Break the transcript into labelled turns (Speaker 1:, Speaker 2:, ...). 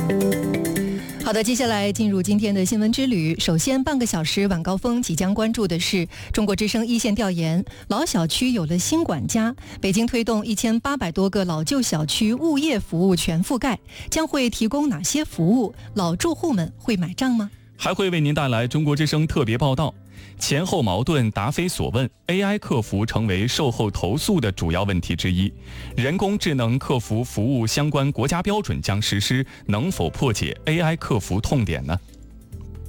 Speaker 1: 好的，接下来进入今天的新闻之旅。首先，半个小时晚高峰即将关注的是中国之声一线调研：老小区有了新管家，北京推动1800多个老旧小区物业服务全覆盖，将会提供哪些服务？老住户们会买账吗？
Speaker 2: 还会为您带来中国之声特别报道。前后矛盾答非所问 ，AI 客服成为售后投诉的主要问题之一。人工智能客服服务相关国家标准将实施，能否破解 AI 客服痛点呢？